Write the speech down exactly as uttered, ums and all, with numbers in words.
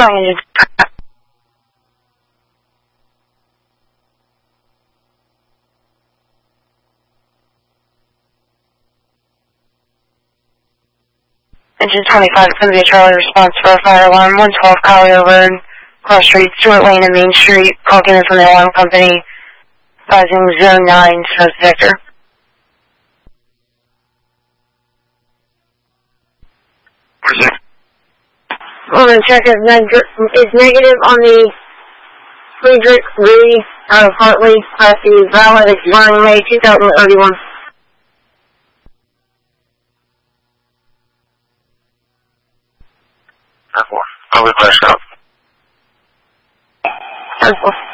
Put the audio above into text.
engine. Engine twenty-five, it's going to be a Charlie response for a fire alarm, one twelve Collier Road, Cross Street, Stewart Lane and Main Street. Call given from the alarm company, advising zone nine, South Victor. I'm going to check if neg is negative on the Friedrich Lee out of Hartley, Class C, valid expiring May two thousand thirty-one. I'll be flashed up.